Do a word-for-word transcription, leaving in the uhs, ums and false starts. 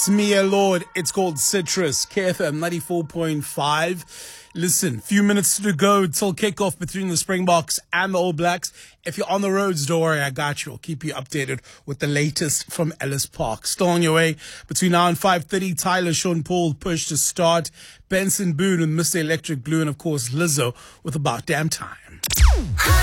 Smia Lord. It's called Citrus. K F M ninety-four point five. Listen, few minutes to go till kickoff between the Springboks and the All Blacks. If you're on the roads, don't worry, I got you. I'll keep you updated with the latest from Ellis Park. Still on your way. Between now and five thirty, Tyler, Sean Paul push to start. Benson Boone with Mister Electric Blue, and of course Lizzo with About Damn Time.